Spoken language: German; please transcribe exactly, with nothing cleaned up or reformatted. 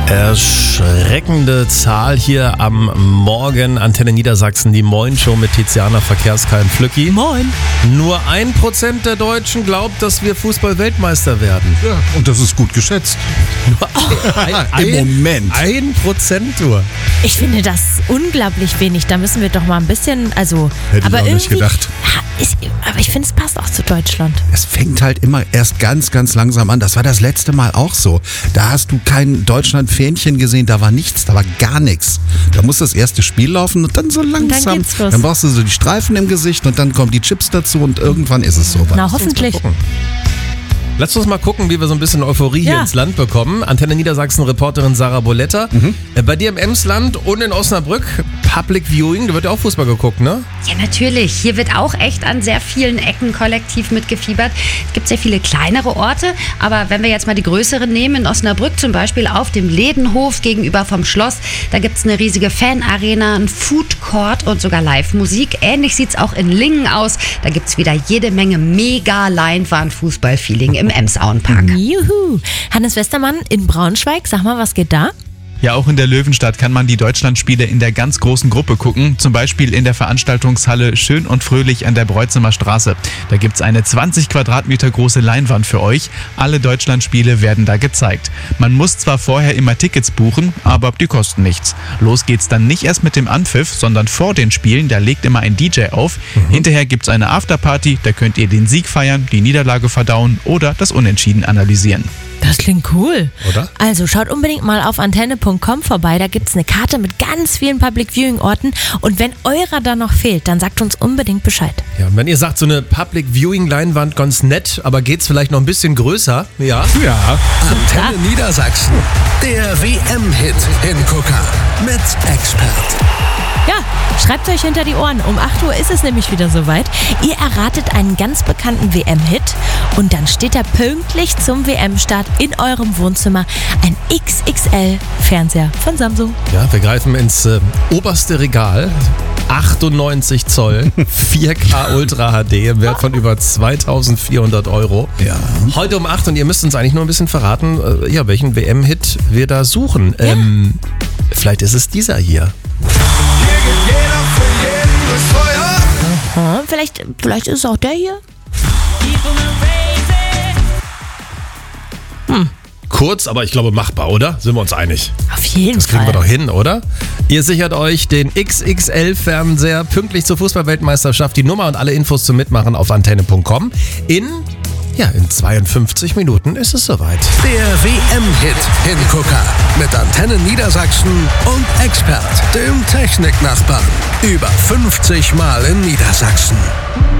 Erschreckende Zahl hier am Morgen. Antenne Niedersachsen, die Moin-Show mit Tiziana Verkehrskeim Flücki. Moin. Nur ein Prozent der Deutschen glaubt, dass wir Fußball-Weltmeister werden. Ja, und das ist gut geschätzt. Nur ein, ein, Im Moment. Ein Prozent nur. Ich finde das unglaublich wenig. Da müssen wir doch mal ein bisschen, also... Hätte aber ich auch nicht gedacht. Ja, ich, aber ich finde, es passt auch zu Deutschland. Es fängt halt immer erst ganz, ganz langsam an. Das war das letzte Mal auch so. Da hast du kein Deutschland-Fähnchen gesehen, da war nichts, da war gar nichts. Da muss das erste Spiel laufen und dann so langsam. dann geht's los. Dann brauchst du so die Streifen im Gesicht und dann kommen die Chips dazu und irgendwann ist es soweit. Na, hoffentlich. Lass uns mal gucken, wie wir so ein bisschen Euphorie hier Ja. ins Land bekommen. Antenne Niedersachsen-Reporterin Sarah Boletta. Mhm. Äh, Bei dir im Emsland und in Osnabrück, Public Viewing, da wird ja auch Fußball geguckt, ne? Ja, natürlich. Hier wird auch echt an sehr vielen Ecken kollektiv mitgefiebert. Es gibt sehr viele kleinere Orte, aber wenn wir jetzt mal die größeren nehmen, in Osnabrück zum Beispiel auf dem Ledenhof gegenüber vom Schloss, da gibt es eine riesige Fanarena, einen Food Court und sogar Live-Musik. Ähnlich sieht es auch in Lingen aus. Da gibt es wieder jede Menge mega Leinwand-Fußball-Feeling im Emsauenpark. Juhu. Hannes Westermann in Braunschweig, sag mal, was geht da? Ja, auch in der Löwenstadt kann man die Deutschlandspiele in der ganz großen Gruppe gucken. Zum Beispiel in der Veranstaltungshalle Schön und Fröhlich an der Breuzemer Straße. Da gibt's eine zwanzig Quadratmeter große Leinwand für euch. Alle Deutschlandspiele werden da gezeigt. Man muss zwar vorher immer Tickets buchen, aber die kosten nichts. Los geht's dann nicht erst mit dem Anpfiff, sondern vor den Spielen. Da legt immer ein D J auf. Mhm. Hinterher gibt's eine Afterparty. Da könnt ihr den Sieg feiern, die Niederlage verdauen oder das Unentschieden analysieren. Das klingt cool. Oder? Also schaut unbedingt mal auf antenne punkt com vorbei. Da gibt es eine Karte mit ganz vielen Public Viewing Orten. Und wenn eurer da noch fehlt, dann sagt uns unbedingt Bescheid. Ja, und wenn ihr sagt, so eine Public Viewing Leinwand ganz nett, aber geht's vielleicht noch ein bisschen größer? Ja. Ja. Antenne Niedersachsen. Der W M-Hit Hingucker mit Expert. Ja, schreibt euch hinter die Ohren. Um acht Uhr ist es nämlich wieder soweit. Ihr erratet einen ganz bekannten W M-Hit und dann steht da pünktlich zum W M-Start in eurem Wohnzimmer ein X X L-Fernseher von Samsung. Ja, wir greifen ins äh, oberste Regal. achtundneunzig Zoll, vier K Ultra H D im Wert von über zweitausendvierhundert Euro. Ja. Heute um acht und ihr müsst uns eigentlich nur ein bisschen verraten, äh, ja, welchen W M-Hit wir da suchen. Ja. Ähm, vielleicht ist es dieser hier. Aha, vielleicht, vielleicht ist es auch der hier. Kurz, aber ich glaube machbar, oder? Sind wir uns einig? Auf jeden Das kriegen Fall. wir doch hin, oder? Ihr sichert euch den X X L-Fernseher pünktlich zur Fußball-Weltmeisterschaft. Die Nummer und alle Infos zum Mitmachen auf antenne punkt com. In, ja, in zweiundfünfzig Minuten ist es soweit. Der W M-Hit Hingucker mit Antenne Niedersachsen und Expert, dem Techniknachbarn. Über fünfzig Mal in Niedersachsen.